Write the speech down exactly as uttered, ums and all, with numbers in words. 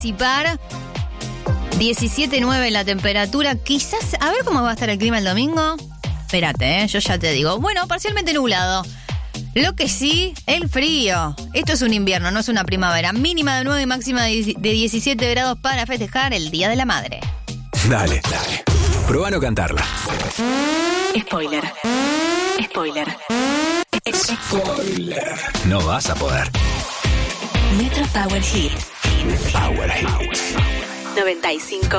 Participar. diecisiete nueve la temperatura. Quizás, a ver cómo va a estar el clima el domingo. Espérate, ¿eh? Yo ya te digo. Bueno, parcialmente nublado. Lo que sí, el frío. Esto es un invierno, no es una primavera. Mínima de nueve y máxima de diecisiete grados para festejar el Día de la Madre. Dale, dale. Probá no cantarla. Spoiler. Spoiler. Spoiler. No vas a poder. Metro Power Hits. Power Hits. noventa y cinco